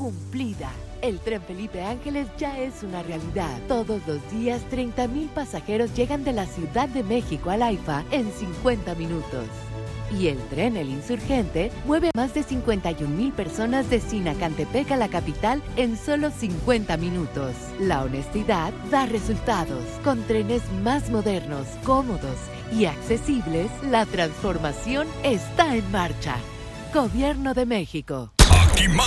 cumplida. El Tren Felipe Ángeles ya es una realidad. Todos los días 30,000 pasajeros llegan de la Ciudad de México al AIFA en 50 minutos. Y el tren El Insurgente mueve a más de 51,000 personas de Sinacantepec a la capital en solo 50 minutos. La honestidad da resultados. Con trenes más modernos, cómodos y accesibles, la transformación está en marcha. Gobierno de México. Aquí